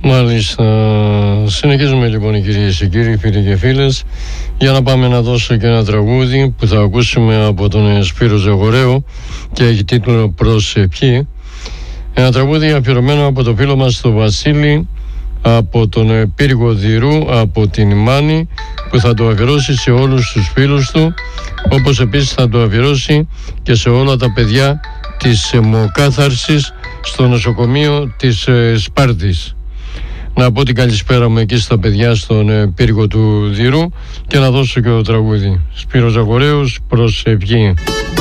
Μάλιστα. Συνεχίζουμε λοιπόν, οι κυρίες και κύριοι, φίλοι και φίλες, για να πάμε να δώσω και ένα τραγούδι που θα ακούσουμε από τον Σπύρο Ζαγορέου και έχει τίτλο «Προσευχή». Ένα τραγούδι αφιερωμένο από το φίλο μας τον Βασίλη, από τον Πύργο Δηρού, από την Μάνη, που θα το αφιερώσει σε όλους τους φίλους του, όπως επίσης θα το αφιερώσει και σε όλα τα παιδιά της αιμοκάθαρσης στο νοσοκομείο της Σπάρτης. Να πω την καλησπέρα μου εκεί στα παιδιά στον Πύργο του Δηρού και να δώσω και το τραγούδι. Σπύρος Ζαγορέους, «Προσευχή».